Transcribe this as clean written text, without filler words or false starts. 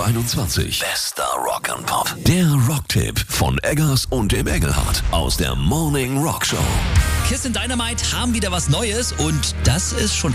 21. Bester Rock'n'Pop. Der Rocktipp von Eggers und dem Engelhardt aus der Morning Rock Show. Kiss and Dynamite haben wieder was Neues und das ist schon